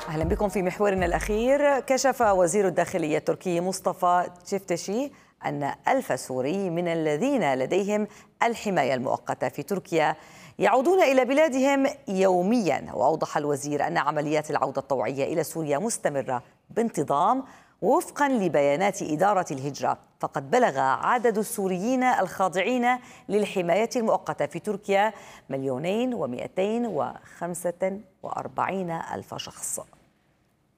أهلا بكم في محورنا الأخير. كشف وزير الداخلية التركي مصطفى تشفتشي أن 1000 سوري من الذين لديهم الحماية المؤقتة في تركيا يعودون إلى بلادهم يوميا. وأوضح الوزير أن عمليات العودة الطوعية إلى سوريا مستمرة بانتظام وفقا لبيانات إدارة الهجرة. فقد بلغ عدد السوريين الخاضعين للحماية المؤقتة في تركيا 2,245,000 شخص.